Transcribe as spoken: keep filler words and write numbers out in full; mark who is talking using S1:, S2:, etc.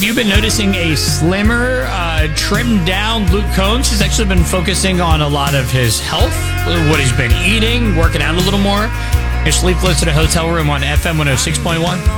S1: you been noticing a slimmer, uh, trimmed down Luke Combs? He's actually been focusing on a lot of his health, what he's been eating, working out a little more. Your Sleep Close to the Hotel Room on F M one oh six point one.